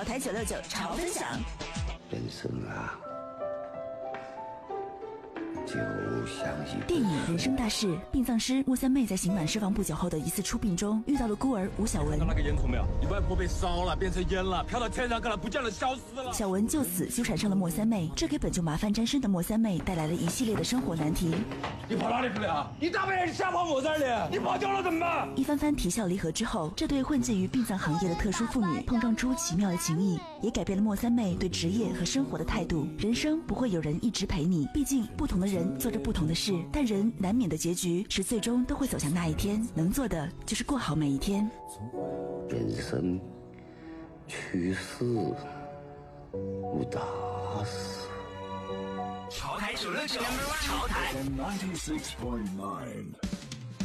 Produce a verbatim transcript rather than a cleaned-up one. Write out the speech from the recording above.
潮台九六九潮分享。 人生啊，就像一电影《人生大事》，殡葬师莫三妹在刑满释放不久后的一次出殡中，遇到了孤儿吴小文。 看到那个烟囱没有？你外婆被烧了，变成烟了，飘到天上，看了不见了，消失了。 小文就此纠缠上了莫三妹，这给本就麻烦沾身的莫三妹带来了一系列的生活难题。 你跑哪里去了啊？你大半夜瞎跑我这里，你跑掉了怎么办？ 一番番啼笑离合之后，这对混迹于殡葬行业的特殊妇女碰撞出奇妙的情谊，也改变了莫三妹对职业和生活的态度。人生不会有人一直陪你，毕竟不同的人做着不同的事，但人难免的结局是最终都会走向那一天，能做的就是过好每一天。 人生去世无大事。 潮台九六九，潮台 ninety-six point nine